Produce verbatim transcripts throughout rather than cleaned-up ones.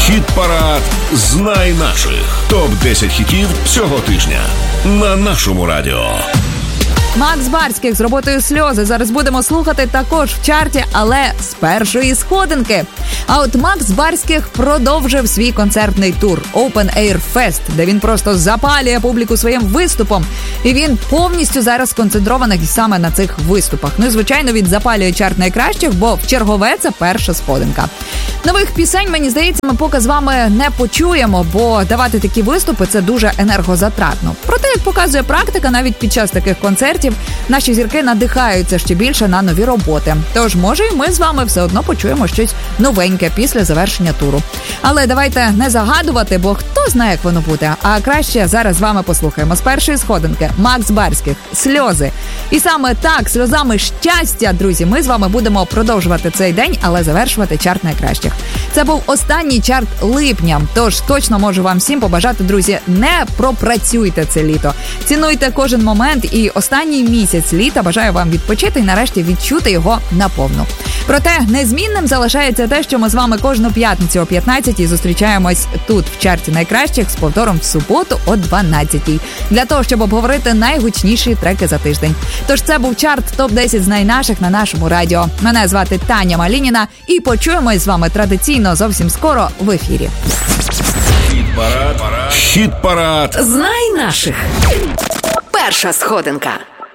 Хіт-парад «Знай наших». топ десять хітів цього тижня на нашому радіо. Макс Барських з роботою «Сльози» зараз будемо слухати також в чарті, але з першої сходинки. А от Макс Барських продовжив свій концертний тур Open Air Fest, де він просто запалює публіку своїм виступом. І він повністю зараз сконцентрований саме на цих виступах. Ну і, звичайно, він запалює чарт найкращих, бо в чергове це перша сходинка. Нових пісень, мені здається, ми поки з вами не почуємо, бо давати такі виступи – це дуже енергозатратно. Проте, як показує практика, навіть під час таких концертів наші зірки надихаються ще більше на нові роботи. Тож, може, і ми з вами все одно почуємо щось новеньке після завершення туру. Але давайте не загадувати, бо хто знає, як воно буде. А краще зараз з вами послухаємо з першої сходинки Макс Барських «Сльози». І саме так, сльозами щастя, друзі, ми з вами будемо продовжувати цей день, але завершувати чарт найкращих. Це був останній чарт липня, тож точно можу вам всім побажати, друзі, не пропрацюйте це літо. Цінуйте кожен момент, і останній місяць літа бажаю вам відпочити і нарешті відчути його наповну. Проте незмінним залишається те, що ми з вами кожну п'ятницю о п'ятнадцятій зустрічаємось тут в чарті найкращих з повтором в суботу о дванадцятій. Для того, щоб обговорити найгучніші треки за тиждень. Тож це був чарт топ десять «Знай наших» на нашому радіо. Мене звати Таня Малініна і почуємось з вами традиційно зовсім скоро в ефірі. Хіт-парад. Хіт-парад. «Знай наших». Перша сходинка.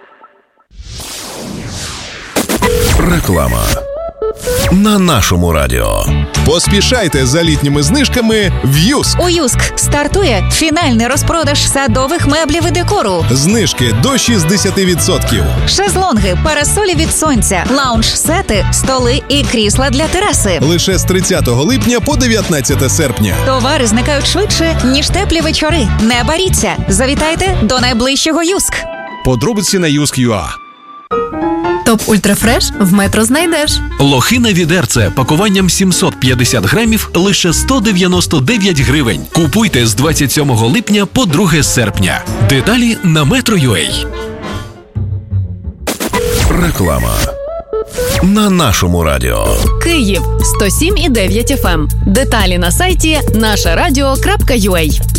Реклама на нашому радіо. Поспішайте за літніми знижками в Юск. У Юск стартує фінальний розпродаж садових меблів і декору. Знижки до шістдесят відсотків. Шезлонги, парасолі від сонця, лаунж-сети, столи і крісла для тераси. Лише з тридцятого липня по дев'ятнадцяте серпня. Товари зникають швидше, ніж теплі вечори. Не боріться. Завітайте до найближчого Юск. Подробиці на юск точка ю а. Топ Ультрафреш в Метро знайдеш. Лохина відерце пакуванням сімсот п'ятдесят грамів лише сто дев'яносто дев'ять гривень. Купуйте з двадцять сьомого липня по друге серпня. Деталі на метро точка ю а. Реклама на нашому радіо. Київ сто сім і дев'ять еф ем. Деталі на сайті наша радіо крапка ю а.